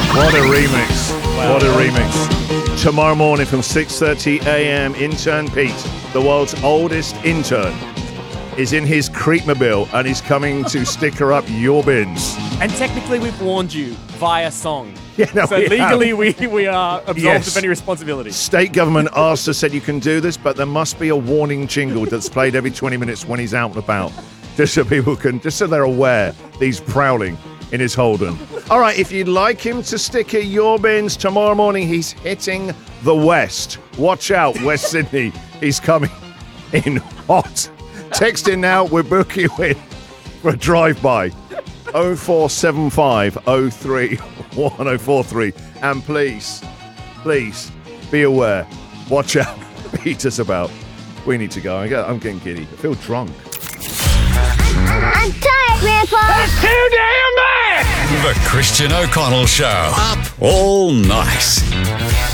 What a remix. Wow. What a remix. Tomorrow morning from 6:30 a.m, intern Pete, the world's oldest intern, is in his Creepmobile and he's coming to sticker up your bins. And technically we've warned you via song. Yeah, no, so legally we are absolved of any responsibility. State government asked us, said you can do this, but there must be a warning jingle that's played every 20 minutes when he's out and about. Just so people can, just so they're aware that he's prowling in his Holden. All right, if you'd like him to sticker your bins tomorrow morning, he's hitting the West. Watch out, West Sydney. He's coming in hot. Text in now, we'll book you in for a drive-by. 0475 03 1043. And please be aware. Watch out. Beat us about. We need to go. I'm getting giddy. I feel drunk. I'm tired, Grandpa. That's too damn bad! The Christian O'Connell Show. Up all night.